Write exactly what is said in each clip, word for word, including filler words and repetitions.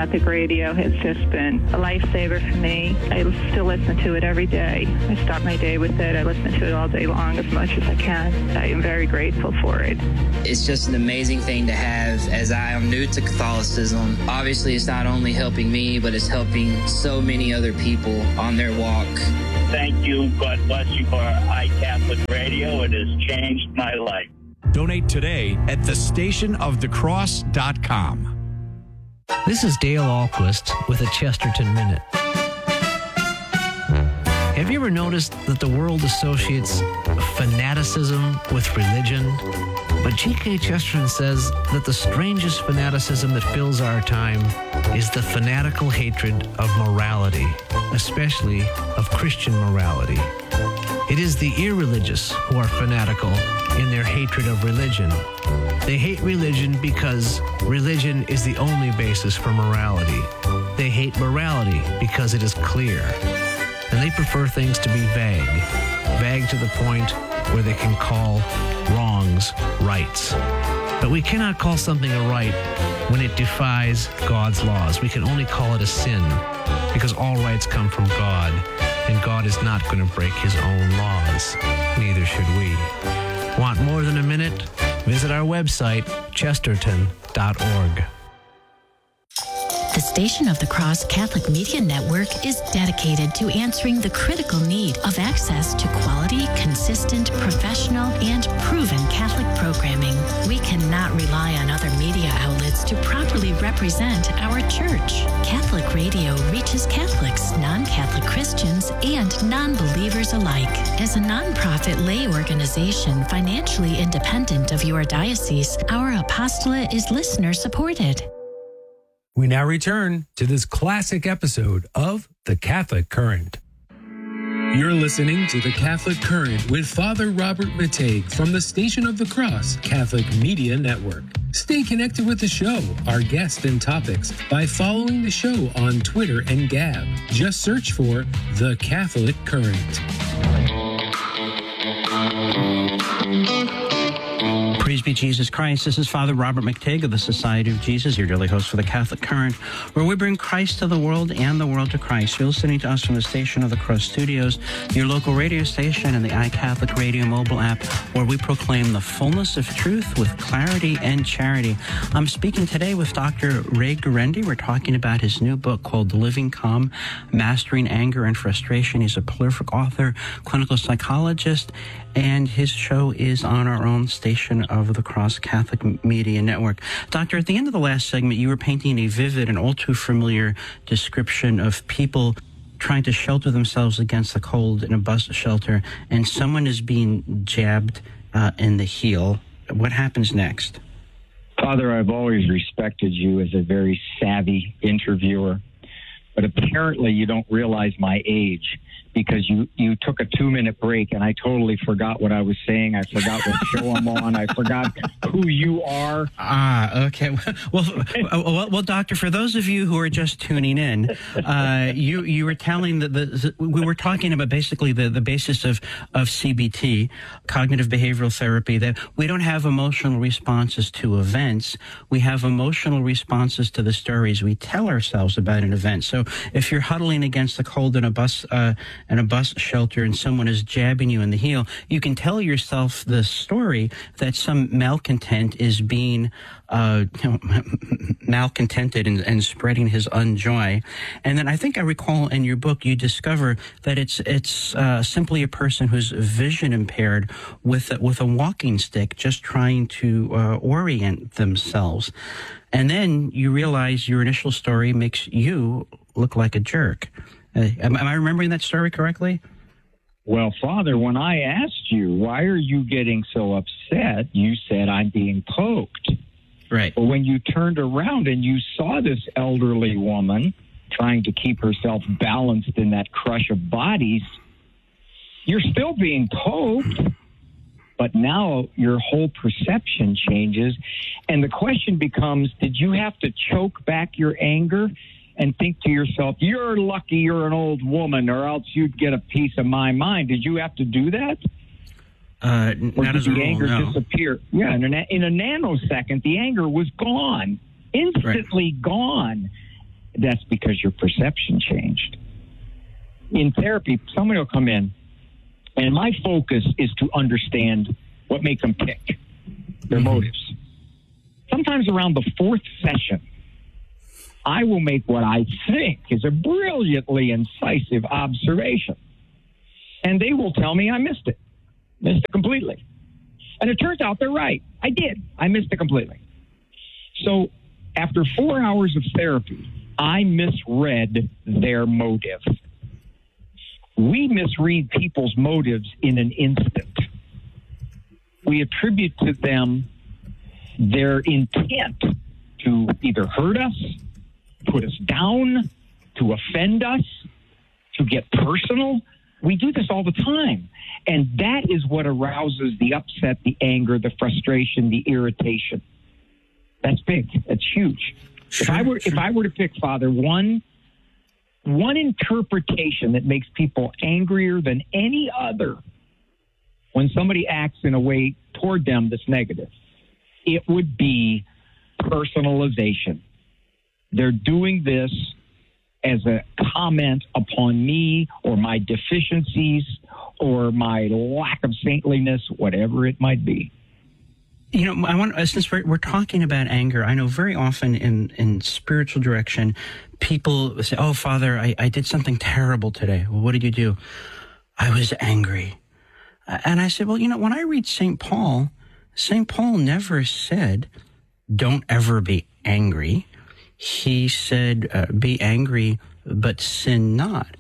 Catholic radio has just been a lifesaver for me. I still listen to it every day. I start my day with it. I listen to it all day long as much as I can. I am very grateful for it. It's just an amazing thing to have, as I am new to Catholicism. Obviously, it's not only helping me, but it's helping so many other people on their walk. Thank you. God bless you for iCatholic Radio. It has changed my life. Donate today at the station of the cross dot com. This is Dale Ahlquist with a Chesterton Minute. Have you ever noticed that the world associates fanaticism with religion? But G K Chesterton says that the strangest fanaticism that fills our time is the fanatical hatred of morality, especially of Christian morality. It is the irreligious who are fanatical in their hatred of religion. They hate religion because religion is the only basis for morality. They hate morality because it is clear. And they prefer things to be vague, vague to the point where they can call wrongs rights. But we cannot call something a right when it defies God's laws. We can only call it a sin because all rights come from God, and God is not going to break his own laws. Neither should we. Want more than a minute? Visit our website, chesterton dot org. The Station of the Cross Catholic Media Network is dedicated to answering the critical need of access to quality, consistent, professional, and proven Catholic programming. We cannot rely on other media outlets to properly represent our church. Catholic radio reaches Catholics, non-Catholic Christians, and non-believers alike. As a nonprofit lay organization financially independent of your diocese, our apostolate is listener-supported. We now return to this classic episode of The Catholic Current. You're listening to The Catholic Current with Father Robert Matej from the Station of the Cross Catholic Media Network. Stay connected with the show, our guests and topics by following the show on Twitter and Gab. Just search for The Catholic Current. Praise be Jesus Christ. This is Father Robert Matej of the Society of Jesus, your daily host for the Catholic Current, where we bring Christ to the world and the world to Christ. You're listening to us from the Station of the Cross Studios, your local radio station, and the iCatholic Radio mobile app, where we proclaim the fullness of truth with clarity and charity. I'm speaking today with Doctor Ray Guarendi. We're talking about his new book called The Living Calm, Mastering Anger and Frustration. He's a prolific author, clinical psychologist, and his show is on our own Station of the Cross Catholic Media Network. Doctor, at the end of the last segment, you were painting a vivid and all too familiar description of people trying to shelter themselves against the cold in a bus shelter, and someone is being jabbed uh, in the heel. What happens next? Father, I've always respected you as a very savvy interviewer, but apparently you don't realize my age, because you, you took a two-minute break, and I totally forgot what I was saying. I forgot what show I'm on. I forgot who you are. Ah, okay. Well, well, well, Doctor, for those of you who are just tuning in, uh, you you were telling that the, we were talking about basically the, the basis of, of C B T, cognitive behavioral therapy, that we don't have emotional responses to events. We have emotional responses to the stories we tell ourselves about an event. So if you're huddling against the cold in a bus, uh, in a bus shelter and someone is jabbing you in the heel, you can tell yourself the story that some malcontent is being uh, you know, malcontented and, and spreading his unjoy. And then I think I recall in your book you discover that it's it's uh, simply a person who's vision impaired with, with a walking stick just trying to uh, orient themselves. And then you realize your initial story makes you look like a jerk. Uh, am, am I remembering that story correctly? Well, Father, when I asked you, why are you getting so upset, you said, I'm being poked. Right. But when you turned around and you saw this elderly woman trying to keep herself balanced in that crush of bodies, you're still being poked, but now your whole perception changes. And the question becomes, did you have to choke back your anger and think to yourself, you're lucky you're an old woman, or else you'd get a piece of my mind? Did you have to do that? Uh, or not did as a the rule, anger no. disappear? Yeah, in a, in a nanosecond, the anger was gone, instantly right. gone. that's because your perception changed. In therapy, somebody will come in, and my focus is to understand what makes them tick, their mm-hmm. motives. Sometimes around the fourth session, I will make what I think is a brilliantly incisive observation. And they will tell me I missed it, missed it completely. And it turns out they're right. I did. I missed it completely. So after four hours of therapy, I misread their motive. We misread people's motives in an instant. We attribute to them their intent to either hurt us, put us down, to offend us, to get personal. We do this all the time. And that is what arouses the upset, the anger, the frustration, the irritation. That's big. That's huge. Sure, if I were sure. if I were to pick, Father, one one interpretation that makes people angrier than any other when somebody acts in a way toward them that's negative, it would be personalization. They're doing this as a comment upon me or my deficiencies or my lack of saintliness, whatever it might be. You know, I want, since we're, we're talking about anger, I know very often in, in spiritual direction, people say, oh, Father, I, I did something terrible today. Well, what did you do? I was angry. And I said, well, you know, when I read Saint Paul, Saint Paul never said, don't ever be angry. He said, uh, be angry, but sin not.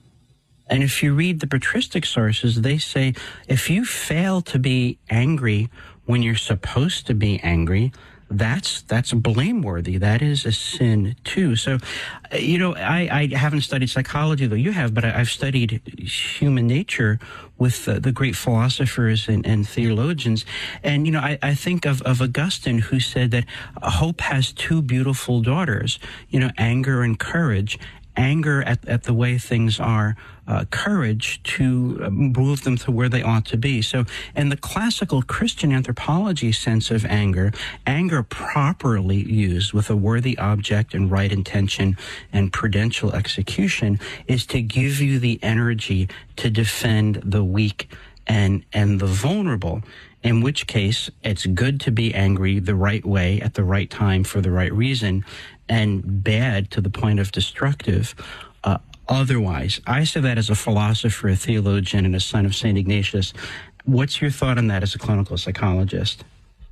And if you read the patristic sources, they say, if you fail to be angry when you're supposed to be angry, that's that's blameworthy. That is a sin too. So, you know, I, I haven't studied psychology, though you have, but I, I've studied human nature with uh, the great philosophers and, and theologians. And, you know, I, I think of, of Augustine, who said that hope has two beautiful daughters, you know, anger and courage. Anger at, at the way things are, uh, courage to move them to where they ought to be. So in the classical Christian anthropology sense of anger, anger properly used with a worthy object and right intention and prudential execution is to give you the energy to defend the weak and, and the vulnerable. In which case, it's good to be angry the right way at the right time for the right reason, and bad to the point of destructive uh, otherwise. I say that as a philosopher, a theologian, and a son of Saint Ignatius. What's your thought on that as a clinical psychologist?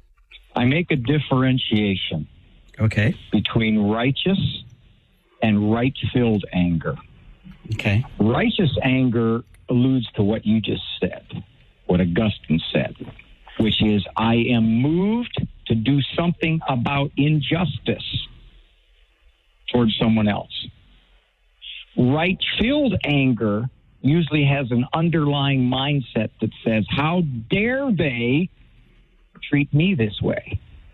I make a differentiation okay. between righteous and right-filled anger. Okay. Righteous anger alludes to what you just said, what Augustine said, which is, I am moved to do something about injustice towards someone else. Right-filled anger usually has an underlying mindset that says, how dare they treat me this way?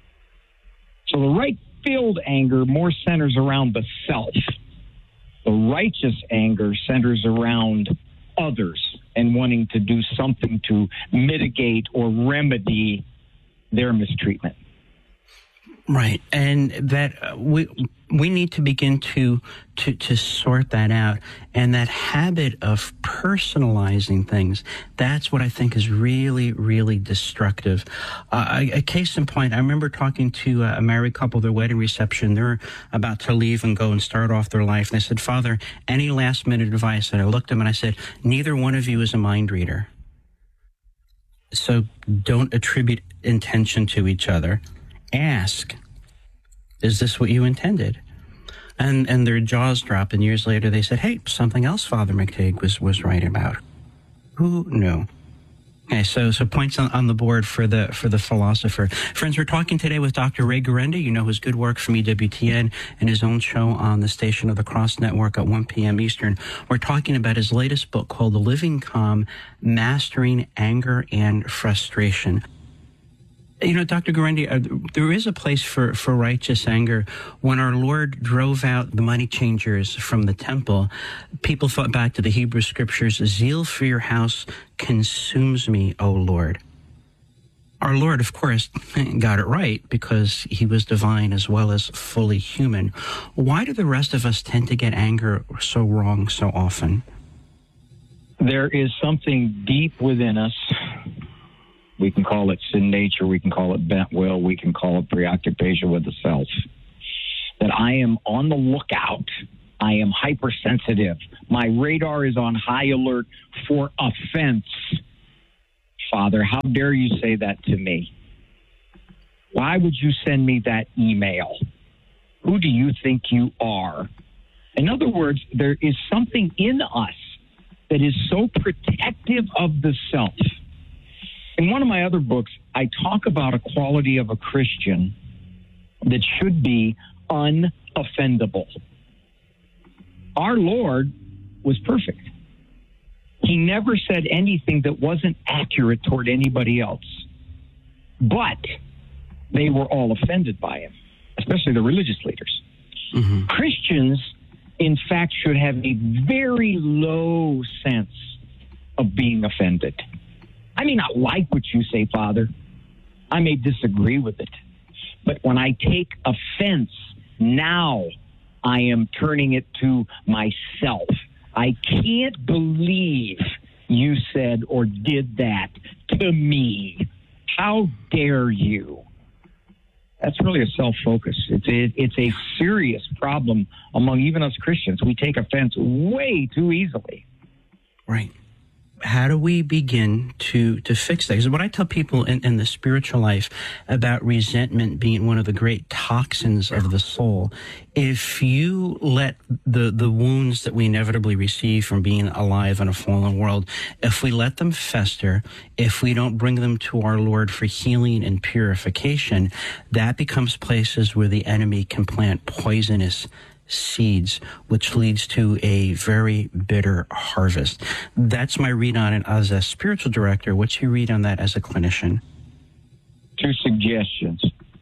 So the right-filled anger more centers around the self. The righteous anger centers around others and wanting to do something to mitigate or remedy their mistreatment. Right, and that uh, we we need to begin to, to to sort that out. And that habit of personalizing things, that's what I think is really, really destructive. Uh, a, a case in point, I remember talking to a married couple, their wedding reception. They're about to leave and go and start off their life. And they said, Father, any last minute advice? And I looked at them and I said, neither one of you is a mind reader. So don't attribute intention to each other. Ask, is this what you intended? And and their jaws dropped, and years later they said, hey, something else Father McTeigue was, was right about. Who knew? Okay, so so points on, on the board for the for the philosopher. Friends, we're talking today with Doctor Ray Guarendi. You know his good work from E W T N and his own show on the Station of the Cross Network at one p.m. Eastern. We're talking about his latest book called The Living Calm, Mastering Anger and Frustration. You know, Doctor Guarendi, uh, there is a place for, for righteous anger. When our Lord drove out the money changers from the temple, people thought back to the Hebrew scriptures, zeal for your house consumes me, O Lord. Our Lord, of course, got it right because he was divine as well as fully human. Why do the rest of us tend to get anger so wrong so often? There is something deep within us. We can call it sin nature. We can call it bent will. We can call it preoccupation with the self. That I am on the lookout. I am hypersensitive. My radar is on high alert for offense. Father, how dare you say that to me? Why would you send me that email? Who do you think you are? In other words, there is something in us that is so protective of the self. In one of my other books, I talk about a quality of a Christian that should be unoffendable. Our Lord was perfect. He never said anything that wasn't accurate toward anybody else. But they were all offended by him, especially the religious leaders. Mm-hmm. Christians, in fact, should have a very low sense of being offended. I may not like what you say, Father. I may disagree with it. But when I take offense, now I am turning it to myself. I can't believe you said or did that to me. How dare you? That's really a self-focus. It's a, it's a serious problem among even us Christians. We take offense way too easily. Right. How do we begin to, to fix that? Because what I tell people in, in the spiritual life about resentment being one of the great toxins of the soul, if you let the, the wounds that we inevitably receive from being alive in a fallen world, if we let them fester, if we don't bring them to our Lord for healing and purification, that becomes places where the enemy can plant poisonous seeds, which leads to a very bitter harvest. That's my read on it as a spiritual director. What's your read on that as a clinician? Two suggestions.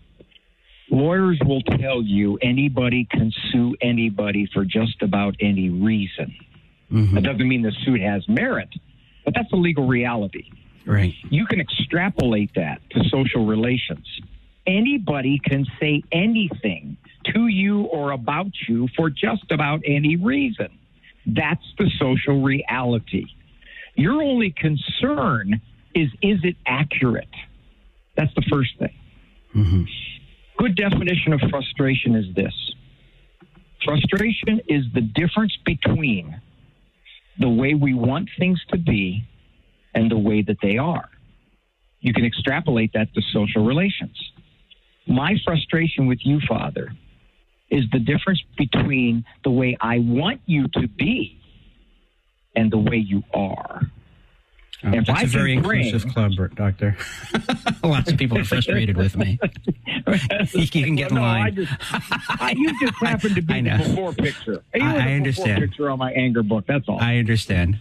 Lawyers will tell you anybody can sue anybody for just about any reason. Mm-hmm. That doesn't mean the suit has merit, but that's a legal reality. Right. You can extrapolate that to social relations. Anybody can say anything to you or about you for just about any reason. That's the social reality. Your only concern is, is it accurate? That's the first thing. Mm-hmm. Good definition of frustration is this. Frustration is the difference between the way we want things to be and the way that they are. You can extrapolate that to social relations. My frustration with you, Father, is the difference between the way I want you to be and the way you are. Oh, that's I a very bring, inclusive club, Doctor. Lots of people are frustrated with me. You can get in no, line. I just, I, you just happen to be the before picture. You I, were the I understand. Before picture on my anger book. That's all. I understand.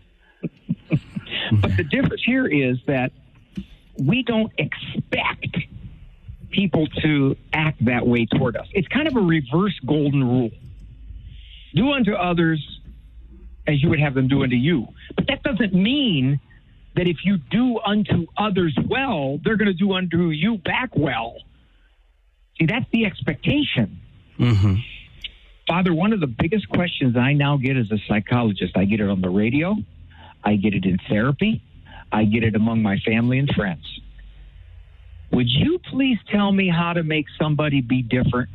But the difference here is that we don't expect people to act that way toward us. It's kind of a reverse golden rule. Do unto others as you would have them do unto you. But that doesn't mean that if you do unto others well, they're going to do unto you back well. See, that's the expectation. Mm-hmm. Father, one of the biggest questions I now get as a psychologist, I get it on the radio, I get it in therapy, I get it among my family and friends. Would you please tell me how to make somebody be different?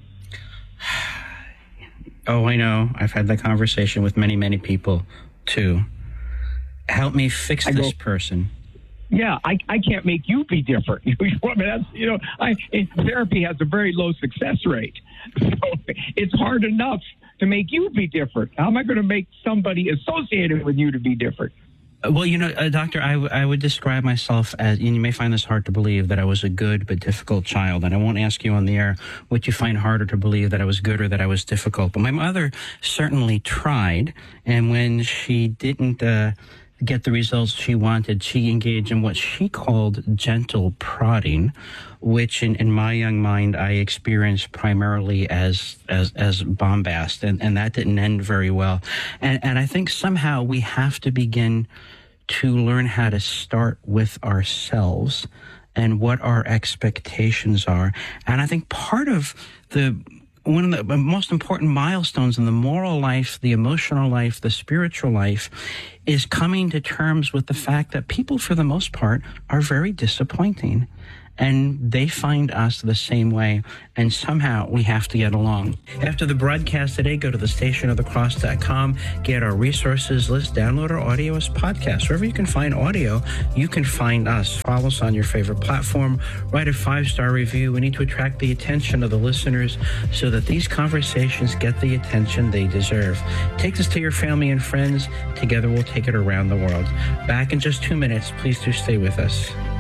Oh, I know. I've had that conversation with many, many people, too. Help me fix I this go, person. Yeah, I, I can't make you be different. I mean, that's, you know, I, therapy has a very low success rate. So it's hard enough to make you be different. How am I going to make somebody associated with you to be different? Well, you know, uh, Doctor, I, w- I would describe myself as, and you may find this hard to believe, that I was a good but difficult child. And I won't ask you on the air what you find harder to believe, that I was good or that I was difficult. But my mother certainly tried. And when she didn't uh, get the results she wanted, she engaged in what she called gentle prodding, which in, in my young mind I experienced primarily as as, as bombast. And, and that didn't end very well. And, and I think somehow we have to begin to learn how to start with ourselves and what our expectations are. And I think part of the one of the most important milestones in the moral life, the emotional life, the spiritual life is coming to terms with the fact that people, for the most part, are very disappointing. And they find us the same way, and somehow we have to get along. After the broadcast today, go to the station of the cross dot com, get our resources list, download our audio as podcasts. Wherever you can find audio, you can find us. Follow us on your favorite platform. Write a five-star review. We need to attract the attention of the listeners so that these conversations get the attention they deserve. Take this to your family and friends. Together we'll take it around the world. Back in just two minutes. Please do stay with us.